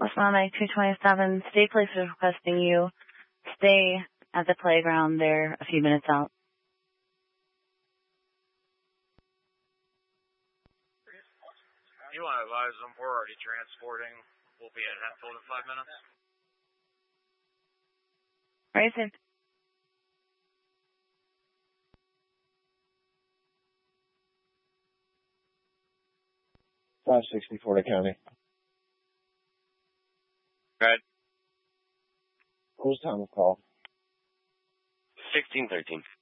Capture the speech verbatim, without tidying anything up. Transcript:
West Monmouth two twenty-seven, State Police is requesting you stay at the playground there a few minutes out. You want to advise them we're already transporting. We'll be at Hatfield in five minutes. Right, sir. five sixty, Florida County. Right. What was time of call? sixteen thirteen.